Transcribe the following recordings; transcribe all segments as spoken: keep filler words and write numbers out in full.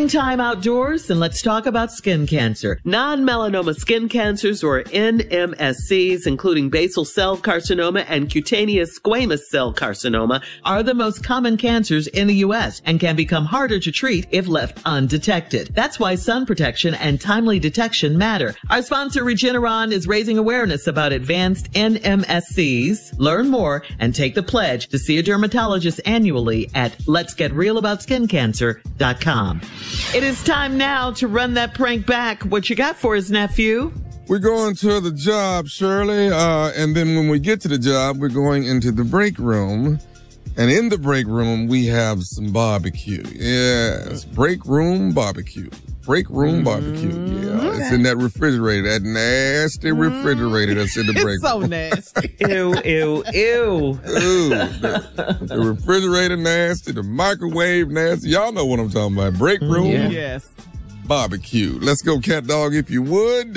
time outdoors, and let's talk about skin cancer. Non-melanoma skin cancers, or N M S Cs, including basal cell carcinoma and cutaneous squamous cell carcinoma, are the most common cancers in the U S and can become harder to treat if left undetected. That's why sun protection and timely detection matter. Our sponsor, Regeneron, is raising awareness about advanced N M S Cs. Learn more and take the pledge to see a dermatologist annually at lets get real about skin cancer dot com. It is time now to run that prank back. What you got for us, nephew? We're going to the job, Shirley, uh, and then when we get to the job, we're going into the break room. And in the break room, we have some barbecue. Yes, break room barbecue. Break room barbecue. Yeah, it's in that refrigerator, that nasty refrigerator that's in the break It's so room. nasty. Ew, ew, ew. Ooh, the, the refrigerator nasty, the microwave nasty. Y'all know what I'm talking about. Break room Yeah. Yes. barbecue. Let's go, cat dog, if you would.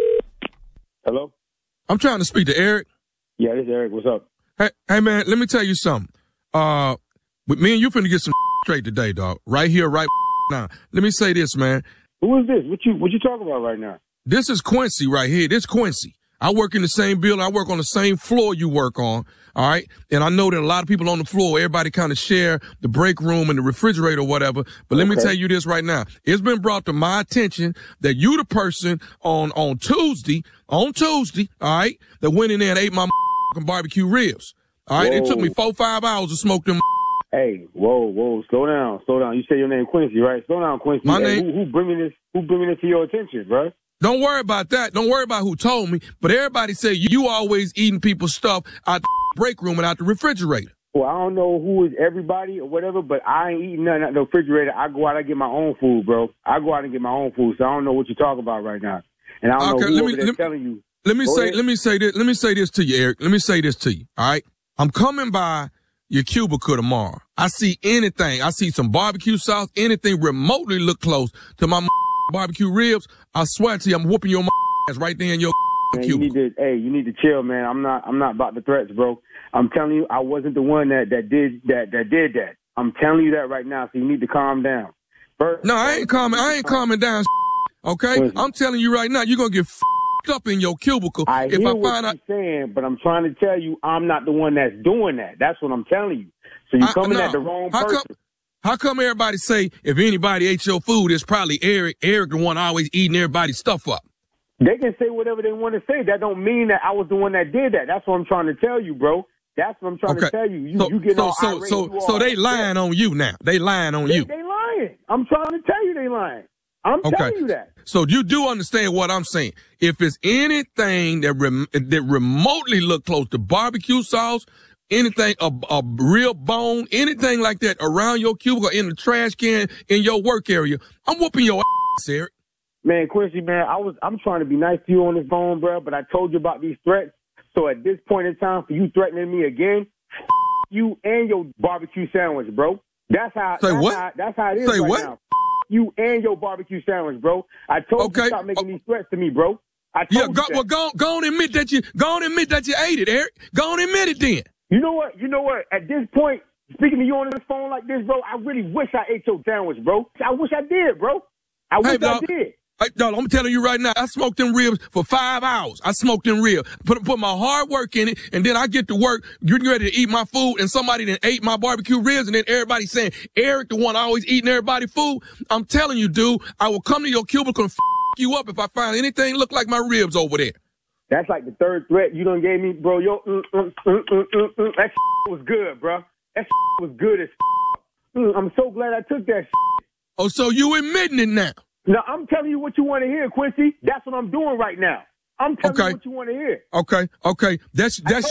Hello? I'm trying to speak to Eric. Yeah, this is Eric. What's up? Hey, hey man, let me tell you something. Uh, with me and you finna get some straight today, dog. Right here, right now. Let me say this, man. Who is this? What you what you talking about right now? This is Quincy right here. This Quincy. I work in the same building. I work on the same floor you work on. All right. And I know that a lot of people on the floor, everybody kind of share the break room and the refrigerator or whatever. But let Okay. me tell you this right now. It's been brought to my attention that you the person on, on Tuesday, on Tuesday, all right, that went in there and ate my barbecue ribs. All right. It took me four, five hours to smoke them. Hey, whoa, whoa, slow down, slow down. You say your name Quincy, right? Slow down, Quincy. My Hey, name- Who, who bringing this? Who bringing this to your attention, bro? Don't worry about that. Don't worry about who told me. But everybody say you always eating people's stuff out the break room and out the refrigerator. Well, I don't know who is everybody or whatever, but I ain't eating nothing out the refrigerator. I go out and get my own food, bro. I go out and get my own food, so I don't know what you're talking about right now. And I don't Okay, know who let over me- there let- telling you. Let me Go say, ahead. let me say this, let me say this to you, Eric. Let me say this to you. All right. I'm coming by your cubicle tomorrow. I see anything. I see some barbecue sauce, anything remotely look close to my barbecue ribs. I swear to you, I'm whooping your ass right there in your Man, you need cubicle. to, hey, you need to chill, man. I'm not, I'm not about the threats, bro. I'm telling you, I wasn't the one that, that did that, that did that. I'm telling you that right now, so you need to calm down. First, No, I ain't calming, I ain't calming down. Okay. Listen. I'm telling you right now, you're going to get up in your cubicle I if hear I what find out. you're saying, but I'm trying to tell you, I'm not the one that's doing that. That's what I'm telling you. So you're I- coming no. at the wrong How person. come, how come everybody say if anybody ate your food, it's probably Eric, Eric the one always eating everybody's stuff up? They can say whatever they want to say. That don't mean that I was the one that did that. That's what I'm trying to tell you, bro. That's what I'm trying Okay. to tell you. You, so, you getting so, all so, irate, so, you so all they upset. lying on you now. They lying on They, you. they lying. I'm trying to tell you they lying. I'm Okay. telling you that. So you do understand what I'm saying. If it's anything that rem- that remotely look close to barbecue sauce, anything, a, a real bone, anything like that around your cubicle, in the trash can, in your work area, I'm whooping your ass, Eric. Man, Quincy, man, I was I'm trying to be nice to you on this phone, bro, but I told you about these threats. So at this point in time, for you threatening me again, you and your barbecue sandwich, bro. That's how. Say that's what? How, that's how it is Say right what? now. You and your barbecue sandwich, bro. I told Okay. you stop making these threats to me, bro. I told Yeah, you go, that. well, go, go on and admit that you, go on and admit that you ate it, Eric. Go on and admit it then. You know what? You know what? At this point, speaking to you on this phone like this, bro, I really wish I ate your sandwich, bro. I wish I did, bro. I wish Hey, I dog. did. Hey, dog, I'm telling you right now, I smoked them ribs for five hours. I smoked them ribs, put put my hard work in it, and then I get to work, getting ready to eat my food, and somebody then ate my barbecue ribs, and then everybody saying, Eric, the one always eating everybody food. I'm telling you, dude, I will come to your cubicle and f- you up if I find anything look like my ribs over there. That's like the third threat you done gave me, bro. Yo, mm, mm, mm, mm, mm, mm. That was good, bro. That was good as mm, I'm so glad I took that. Oh, so you admitting it now? Now, I'm telling you what you want to hear, Quincy. That's what I'm doing right now. I'm telling Okay. you what you want to hear. Okay, okay, that's that's